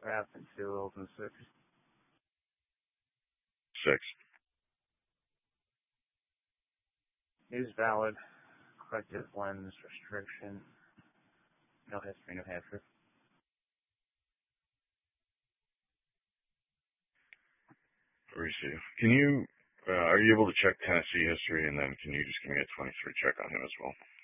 Rapid 2, open 6. 6. Is valid. Corrective lens restriction. No history, no hazard. Receive. Can you, are you able to check Tennessee history, and then can you just give me a 23 check on him as well?